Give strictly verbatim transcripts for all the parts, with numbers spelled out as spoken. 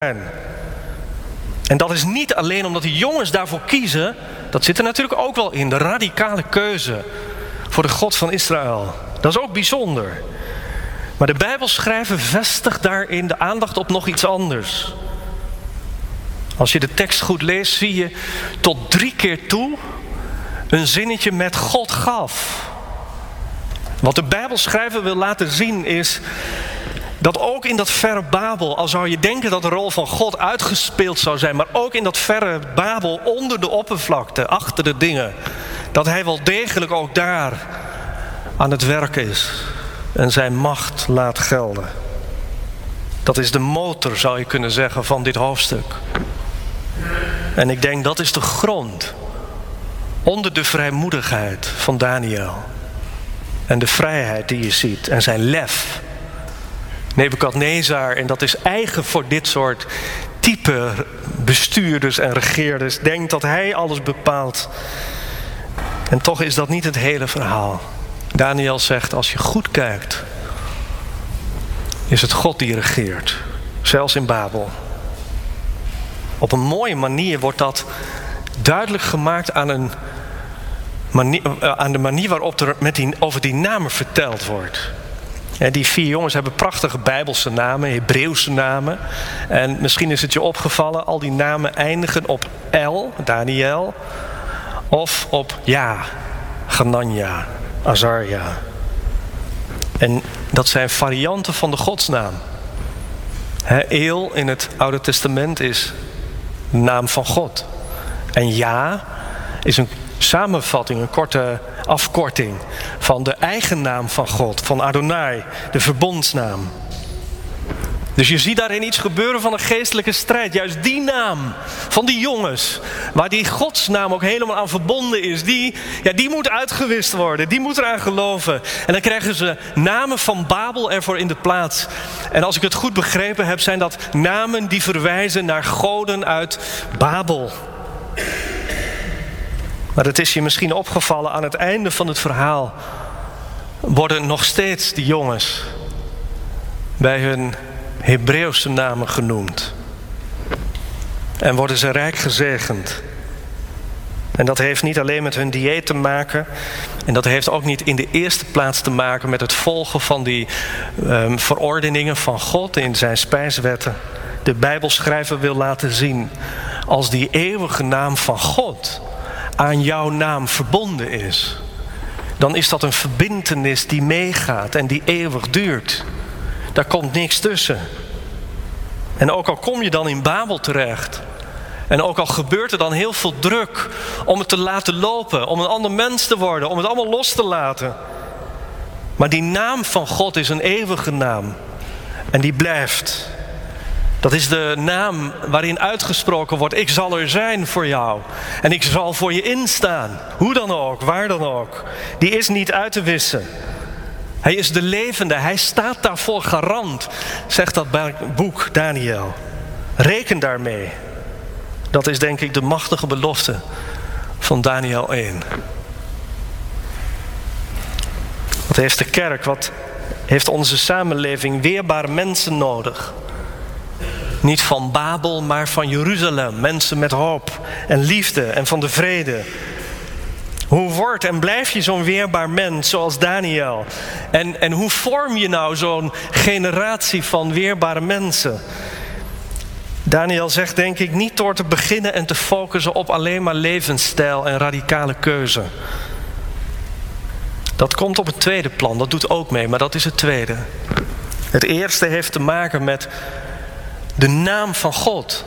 En dat is niet alleen omdat die jongens daarvoor kiezen. Dat zit er natuurlijk ook wel in. De radicale keuze voor de God van Israël. Dat is ook bijzonder. Maar de Bijbelschrijver vestigt daarin de aandacht op nog iets anders. Als je de tekst goed leest, zie je tot drie keer toe een zinnetje met God gaf. Wat de Bijbelschrijver wil laten zien is dat ook in dat verre Babel, al zou je denken dat de rol van God uitgespeeld zou zijn, maar ook in dat verre Babel onder de oppervlakte, achter de dingen, dat hij wel degelijk ook daar aan het werk is en zijn macht laat gelden. Dat is de motor, zou je kunnen zeggen, van dit hoofdstuk. En ik denk dat is de grond onder de vrijmoedigheid van Daniel. En de vrijheid die je ziet en zijn lef. Nebukadnezar, en dat is eigen voor dit soort type bestuurders en regeerders, denkt dat hij alles bepaalt. En toch is dat niet het hele verhaal. Daniel zegt, als je goed kijkt, is het God die regeert. Zelfs in Babel. Op een mooie manier wordt dat duidelijk gemaakt aan, een manier, aan de manier waarop er met die, over die namen verteld wordt. En die vier jongens hebben prachtige Bijbelse namen, Hebreeuwse namen. En misschien is het je opgevallen, al die namen eindigen op El, Daniel. Of op Ja, Ganania, Azarja. En dat zijn varianten van de godsnaam. He, El in het Oude Testament is de naam van God. En Ja is een samenvatting, een korte afkorting van de eigen naam van God, van Adonai, de verbondsnaam. Dus je ziet daarin iets gebeuren van een geestelijke strijd. Juist die naam van die jongens, waar die godsnaam ook helemaal aan verbonden is, die, ja, die moet uitgewist worden, die moet eraan geloven. En dan krijgen ze namen van Babel ervoor in de plaats. En als ik het goed begrepen heb, zijn dat namen die verwijzen naar goden uit Babel. Maar het is je misschien opgevallen, aan het einde van het verhaal worden nog steeds die jongens bij hun Hebreeuwse namen genoemd. En worden ze rijk gezegend. En dat heeft niet alleen met hun dieet te maken. En dat heeft ook niet in de eerste plaats te maken met het volgen van die um, verordeningen van God in zijn spijswetten. De Bijbelschrijver wil laten zien, als die eeuwige naam van God aan jouw naam verbonden is, dan is dat een verbintenis die meegaat en die eeuwig duurt. Daar komt niks tussen. En ook al kom je dan in Babel terecht, en ook al gebeurt er dan heel veel druk om het te laten lopen, om een ander mens te worden, om het allemaal los te laten. Maar die naam van God is een eeuwige naam. En die blijft. Dat is de naam waarin uitgesproken wordt, ik zal er zijn voor jou. En ik zal voor je instaan. Hoe dan ook, waar dan ook. Die is niet uit te wissen. Hij is de levende, hij staat daarvoor garant, zegt dat boek Daniel. Reken daarmee. Dat is denk ik de machtige belofte van Daniel één. Wat heeft de kerk, wat heeft onze samenleving weerbare mensen nodig? Niet van Babel, maar van Jeruzalem. Mensen met hoop en liefde en van de vrede. Hoe wordt en blijf je zo'n weerbaar mens zoals Daniel? En, en hoe vorm je nou zo'n generatie van weerbare mensen? Daniel zegt denk ik niet door te beginnen en te focussen op alleen maar levensstijl en radicale keuze. Dat komt op het tweede plan, dat doet ook mee, maar dat is het tweede. Het eerste heeft te maken met de naam van God.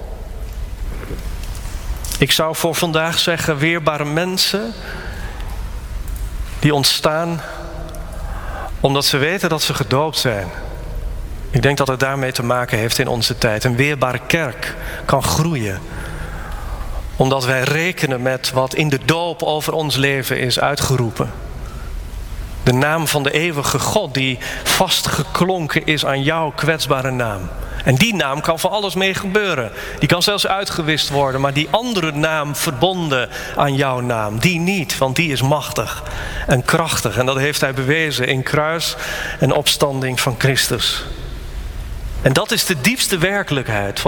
Ik zou voor vandaag zeggen, weerbare mensen die ontstaan omdat ze weten dat ze gedoopt zijn. Ik denk dat het daarmee te maken heeft in onze tijd. Een weerbare kerk kan groeien omdat wij rekenen met wat in de doop over ons leven is uitgeroepen. De naam van de eeuwige God die vastgeklonken is aan jouw kwetsbare naam. En die naam kan van alles mee gebeuren. Die kan zelfs uitgewist worden. Maar die andere naam verbonden aan jouw naam, die niet. Want die is machtig en krachtig. En dat heeft hij bewezen in kruis en opstanding van Christus. En dat is de diepste werkelijkheid van